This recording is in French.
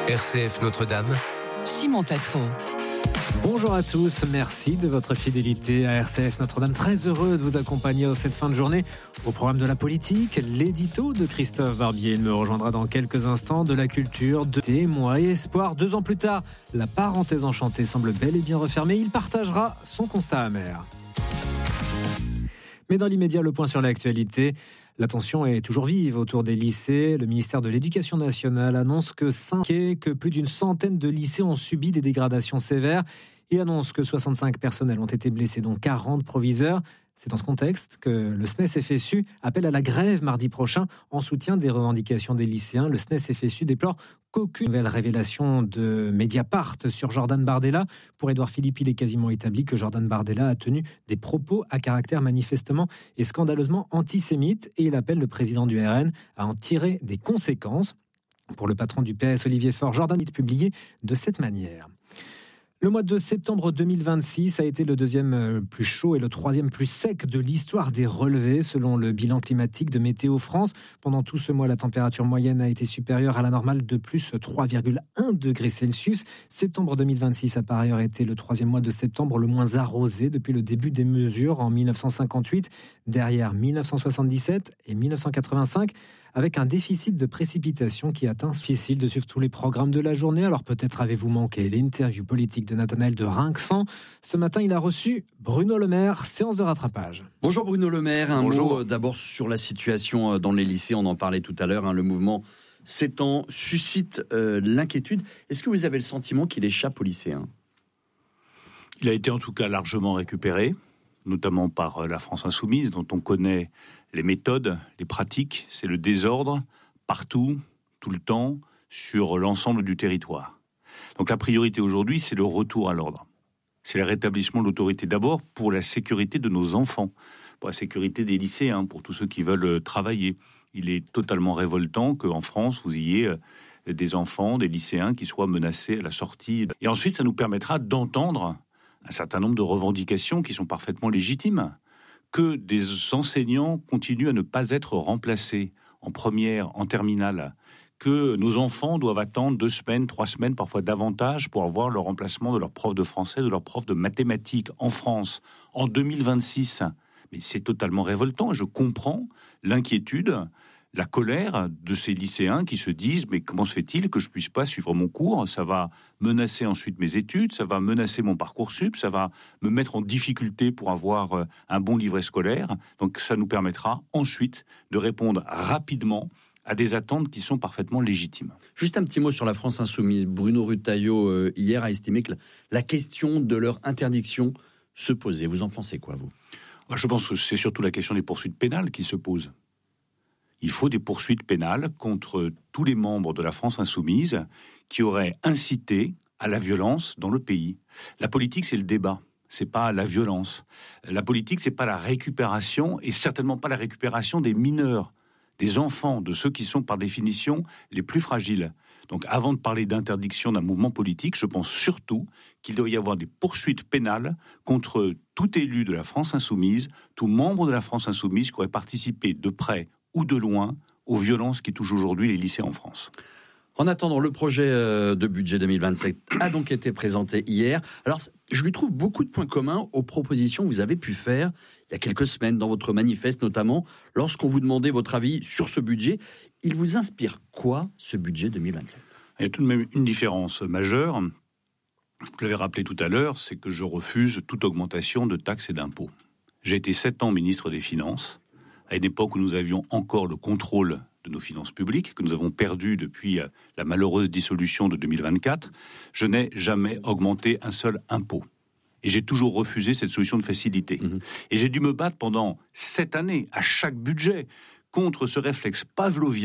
RCF Notre-Dame, Simon Tatro. Bonjour à tous, merci de votre fidélité à RCF Notre-Dame. Très heureux de vous accompagner en cette fin de journée au programme de la politique, l'édito de Christophe Barbier. Il me rejoindra dans quelques instants. De la culture, de témoins et espoir. 2 ans plus tard, la parenthèse enchantée semble bel et bien refermée. Il partagera son constat amer. Mais dans l'immédiat, le point sur l'actualité. La tension est toujours vive autour des lycées. Le ministère de l'Éducation nationale annonce que plus d'une centaine de lycées ont subi des dégradations sévères et annonce que 65 personnels ont été blessés, dont 40 proviseurs. C'est dans ce contexte que le SNES-FSU appelle à la grève mardi prochain en soutien des revendications des lycéens. Le SNES-FSU déplore qu'aucune nouvelle révélation de Mediapart sur Jordan Bardella. Pour Édouard Philippe, il est quasiment établi que Jordan Bardella a tenu des propos à caractère manifestement et scandaleusement antisémite et il appelle le président du RN à en tirer des conséquences. Pour le patron du PS, Olivier Faure, Jordan est publié de cette manière. Le mois de septembre 2026 a été le 2e plus chaud et le 3e plus sec de l'histoire des relevés, selon le bilan climatique de Météo France. Pendant tout ce mois, la température moyenne a été supérieure à la normale de plus 3,1 degrés Celsius. Septembre 2026 a par ailleurs été le 3e mois de septembre le moins arrosé depuis le début des mesures en 1958, derrière 1977 et 1985. Avec un déficit de précipitation qui atteint. Difficile de suivre tous les programmes de la journée. Alors peut-être avez-vous manqué l'interview politique de Nathanaël de Rinxan. Ce matin, il a reçu Bruno Le Maire, séance de rattrapage. Bonjour Bruno Le Maire. Bonjour. Mot d'abord sur la situation dans les lycées. On en parlait tout à l'heure. Le mouvement s'étend, suscite l'inquiétude. Est-ce que vous avez le sentiment qu'il échappe aux lycéens ? Il a été en tout cas largement récupéré, notamment par la France Insoumise, dont on connaît les méthodes, les pratiques. C'est le désordre, partout, tout le temps, sur l'ensemble du territoire. Donc la priorité aujourd'hui, c'est le retour à l'ordre. C'est le rétablissement de l'autorité d'abord pour la sécurité de nos enfants, pour la sécurité des lycéens, pour tous ceux qui veulent travailler. Il est totalement révoltant qu'en France, vous ayez des enfants, des lycéens qui soient menacés à la sortie. Et ensuite, ça nous permettra d'entendre un certain nombre de revendications qui sont parfaitement légitimes, que des enseignants continuent à ne pas être remplacés en première, en terminale, que nos enfants doivent attendre 2 semaines, 3 semaines, parfois davantage, pour avoir le remplacement de leur prof de français, de leur prof de mathématiques en France, en 2026. Mais c'est totalement révoltant. Je comprends l'inquiétude, la colère de ces lycéens qui se disent « mais comment se fait-il que je puisse pas suivre mon cours ? Ça va menacer ensuite mes études, ça va menacer mon Parcoursup, ça va me mettre en difficulté pour avoir un bon livret scolaire. » Donc ça nous permettra ensuite de répondre rapidement à des attentes qui sont parfaitement légitimes. Juste un petit mot sur la France Insoumise. Bruno Retailleau, hier, a estimé que la question de leur interdiction se posait. Vous en pensez quoi, vous ? Je pense que c'est surtout la question des poursuites pénales qui se pose. Il faut des poursuites pénales contre tous les membres de la France Insoumise qui auraient incité à la violence dans le pays. La politique, c'est le débat, c'est pas la violence. La politique, c'est pas la récupération et certainement pas la récupération des mineurs, des enfants, de ceux qui sont par définition les plus fragiles. Donc avant de parler d'interdiction d'un mouvement politique, je pense surtout qu'il doit y avoir des poursuites pénales contre tout élu de la France Insoumise, tout membre de la France Insoumise qui aurait participé de près ou de loin aux violences qui touchent aujourd'hui les lycées en France. En attendant, le projet de budget 2027 a donc été présenté hier. Alors, je lui trouve beaucoup de points communs aux propositions que vous avez pu faire il y a quelques semaines dans votre manifeste, notamment lorsqu'on vous demandait votre avis sur ce budget. Il vous inspire quoi, ce budget 2027 ? Il y a tout de même une différence majeure. Je vous l'avais rappelé tout à l'heure, c'est que je refuse toute augmentation de taxes et d'impôts. J'ai été 7 ans ministre des Finances, à une époque où nous avions encore le contrôle de nos finances publiques, que nous avons perdu depuis la malheureuse dissolution de 2024, je n'ai jamais augmenté un seul impôt. Et j'ai toujours refusé cette solution de facilité. Et j'ai dû me battre pendant 7 années, à chaque budget, contre ce réflexe pavlovien